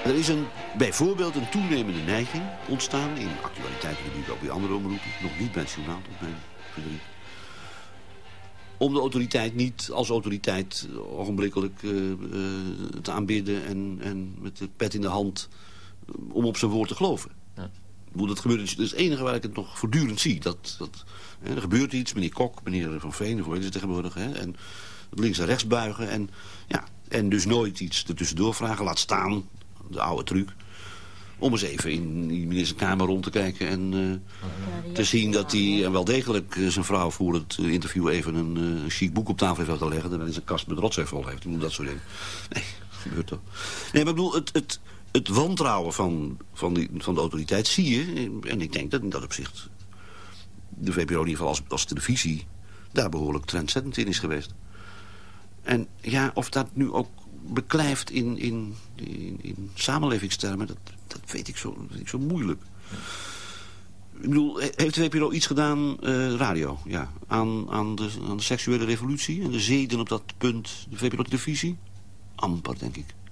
Er is bijvoorbeeld een toenemende neiging ontstaan in actualiteitsgebieden, ook bij andere omroepen, nog niet bij het journaal tot mijn verdriet, om de autoriteit niet als autoriteit ogenblikkelijk te aanbidden en met de pet in de hand om op zijn woord te geloven. Ja. Dat gebeurt, dat is het enige waar ik het nog voortdurend zie. Er gebeurt iets, meneer Kok, meneer Van Veen, hoe heet het tegenwoordig, en links en rechts buigen en dus nooit iets ertussendoor vragen, laat staan, de oude truc, om eens even in die ministerkamer rond te kijken en te zien dat hij wel degelijk zijn vrouw voor het interview even een chic boek op tafel heeft laten leggen, en dan in zijn kast met rotzooi vol heeft. Ik bedoel, dat soort dingen. Nee, dat gebeurt toch. Nee, maar ik bedoel, het wantrouwen van de autoriteit zie je, en ik denk dat in dat opzicht de VPRO in ieder geval als televisie daar behoorlijk trendzettend in is geweest. En ja, of dat nu ook beklijft in samenlevingstermen, dat weet ik zo moeilijk. Ja. Ik bedoel, heeft de VPRO iets gedaan, radio, ja, aan de seksuele revolutie en de zeden op dat punt, de VPRO-televisie? Amper, denk ik.